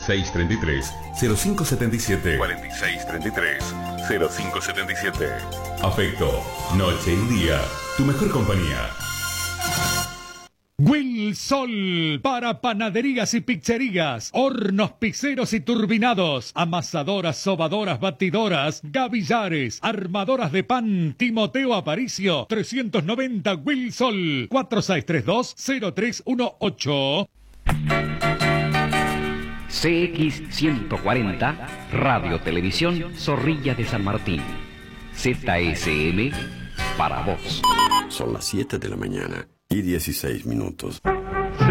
4633 0577. 4633 0577. Afecto, noche y día, tu mejor compañía. Wilsol, para panaderías y pizzerías, hornos pizzeros y turbinados, amasadoras, sobadoras, batidoras, gavillares, armadoras de pan. Timoteo Aparicio, 390 Wilsol, 4632-0318. CX140, Radio Televisión Zorrilla de San Martín. ZSM para vos. Son las 7 de la mañana y 16 minutos.